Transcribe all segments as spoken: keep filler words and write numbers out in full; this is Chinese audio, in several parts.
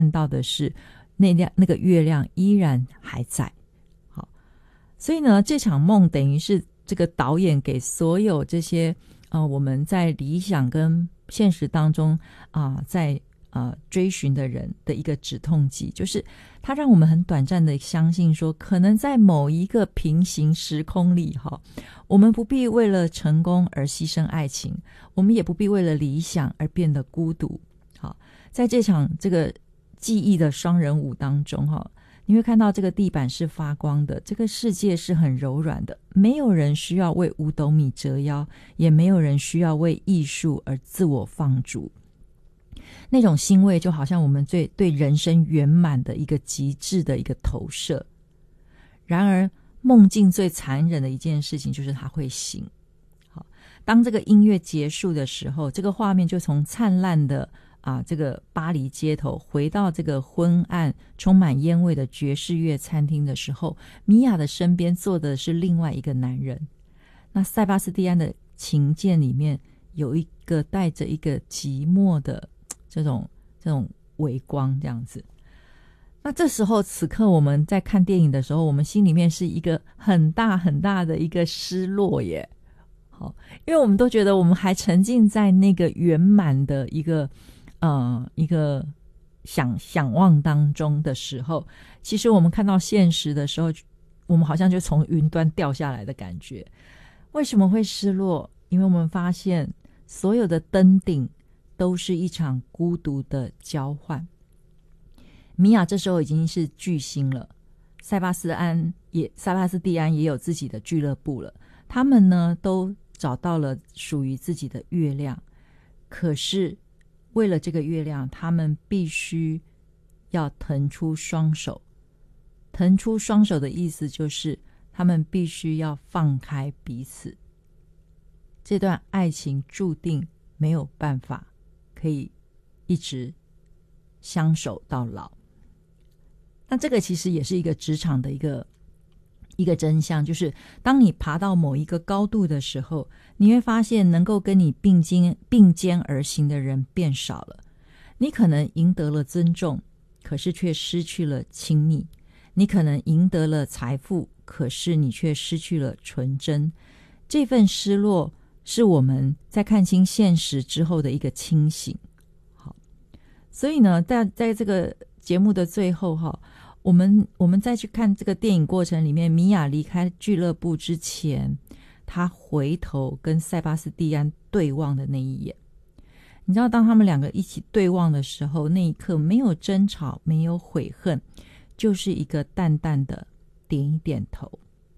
看到的是那亮那个月亮依然还在。好，所以呢，这场梦等于是这个导演给所有这些呃我们在理想跟现实当中啊、呃，在呃追寻的人的一个止痛剂，就是他让我们很短暂的相信说，可能在某一个平行时空里哈，我们不必为了成功而牺牲爱情，我们也不必为了理想而变得孤独。好，在这场这个记忆的双人舞当中哈，你会看到这个地板是发光的，这个世界是很柔软的，没有人需要为五斗米折腰，也没有人需要为艺术而自我放逐。那种欣慰就好像我们最对人生圆满的一个极致的一个投射。然而梦境最残忍的一件事情就是它会醒。好，当这个音乐结束的时候，这个画面就从灿烂的啊这个巴黎街头回到这个昏暗充满烟味的爵士乐餐厅的时候，米娅的身边坐的是另外一个男人。那塞巴斯蒂安的琴键里面有一个带着一个寂寞的这种这种微光这样子。那这时候此刻我们在看电影的时候，我们心里面是一个很大很大的一个失落耶。好，因为我们都觉得我们还沉浸在那个圆满的一个呃一个想想望当中的时候，其实我们看到现实的时候，我们好像就从云端掉下来的感觉。为什么会失落？因为我们发现所有的登顶都是一场孤独的交换。米娅这时候已经是巨星了，塞巴斯安也塞巴斯蒂安也有自己的俱乐部了，他们呢都找到了属于自己的月亮。可是为了这个月亮，他们必须要腾出双手。腾出双手的意思就是他们必须要放开彼此。这段爱情注定没有办法可以一直相守到老。那这个其实也是一个职场的一个一个真相，就是当你爬到某一个高度的时候，你会发现能够跟你并肩并肩而行的人变少了。你可能赢得了尊重，可是却失去了亲密。你可能赢得了财富，可是你却失去了纯真。这份失落是我们在看清现实之后的一个清醒。好，所以呢，在在这个节目的最后哈，我们我们再去看这个电影过程里面，米娅离开俱乐部之前，她回头跟塞巴斯蒂安对望的那一眼，你知道，当他们两个一起对望的时候，那一刻没有争吵，没有悔恨，就是一个淡淡的点一点头。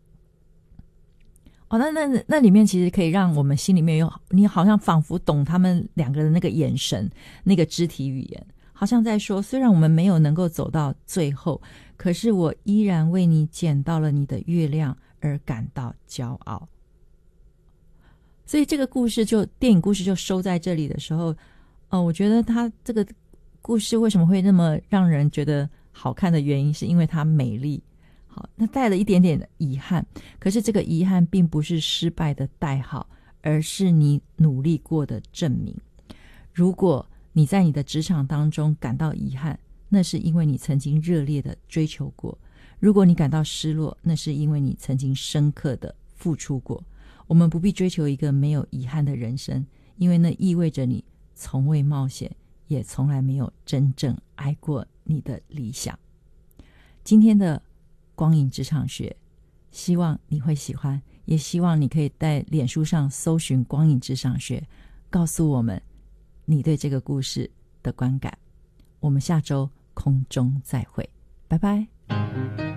哦，那那那里面其实可以让我们心里面有，你好像仿佛懂他们两个人那个眼神，那个肢体语言，好像在说，虽然我们没有能够走到最后，可是我依然为你捡到了你的月亮而感到骄傲。所以这个故事就电影故事就收在这里的时候，呃，我觉得它这个故事为什么会那么让人觉得好看的原因，是因为它美丽。好，那带了一点点的遗憾，可是这个遗憾并不是失败的代号，而是你努力过的证明。如果你在你的职场当中感到遗憾，那是因为你曾经热烈的追求过；如果你感到失落，那是因为你曾经深刻的付出过。我们不必追求一个没有遗憾的人生，因为那意味着你从未冒险，也从来没有真正爱过你的理想。今天的光影职场学，希望你会喜欢，也希望你可以在脸书上搜寻光影职场学，告诉我们你对这个故事的观感。我们下周空中再会，拜拜。